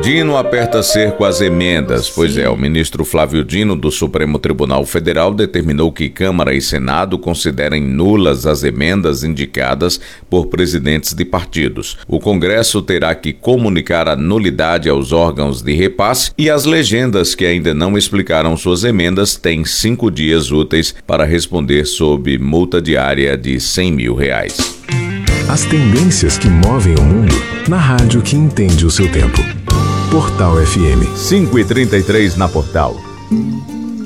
Dino aperta cerco às emendas. Pois é, o ministro Flávio Dino, do Supremo Tribunal Federal, determinou que Câmara e Senado considerem nulas as emendas indicadas por presidentes de partidos. O Congresso terá que comunicar a nulidade aos órgãos de repasse e as legendas que ainda não explicaram suas emendas têm 5 dias úteis para responder sob multa diária de R$100 mil. As tendências que movem o mundo na rádio que entende o seu tempo. Portal FM. 5h33 na Portal.